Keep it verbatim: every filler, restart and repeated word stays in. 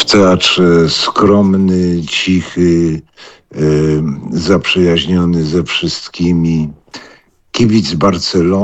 teatrze skromny, cichy, zaprzyjaźniony ze wszystkimi. Kibic Barcelony.